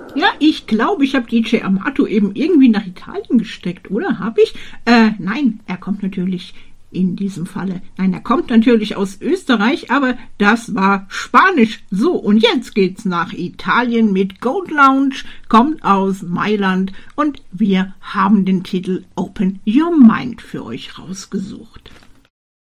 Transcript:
Ja, ich glaube, ich habe DJ Amato eben irgendwie nach Italien gesteckt, oder? Hab ich? Nein, er kommt natürlich in diesem Falle. Nein, er kommt natürlich aus Österreich, aber das war Spanisch. So, und jetzt geht's nach Italien mit Gold Lounge, kommt aus Mailand und wir haben den Titel Open Your Mind für euch rausgesucht.